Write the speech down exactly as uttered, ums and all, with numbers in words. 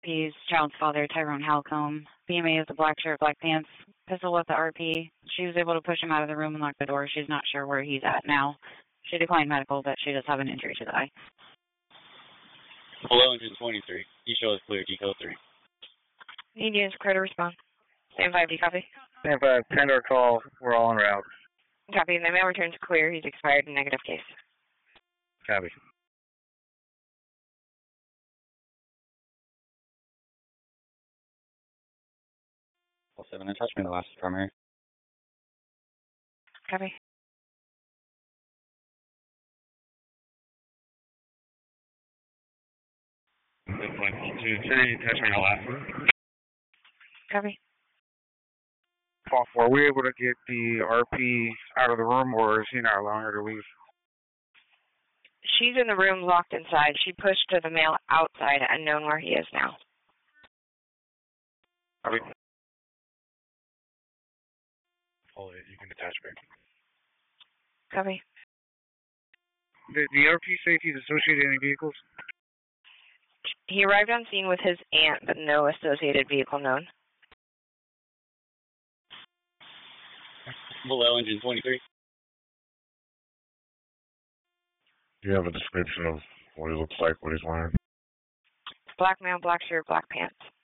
P's child's father, Tyrone Halcombe. B M A is the black shirt, black pants, pistol with the R P. She was able to push him out of the room and lock the door. She's not sure where he's at now. She declined medical, but she does have an injury to the eye. Below engine twenty-three. You show us clear, G-code three. Need units clear to respond. Stand five, D copy. Stand five, Pandora call, we're all en route. Copy, the mail returns clear. He's expired in negative case. Copy. All seven, and touch me the last primary. Copy. Two, three, touch me the last one. Copy. Paul, were we able to get the R P out of the room, or is he not allowing her to leave? She's in the room locked inside. She pushed to the male outside, unknown where he is now. Copy. Hold it, you can attach me. Copy. Did the R P say if he's associated any vehicles? He arrived on scene with his aunt, but no associated vehicle known. Below engine twenty-three. Do you have a description of what he looks like, what he's wearing? Black male, black shirt, black pants.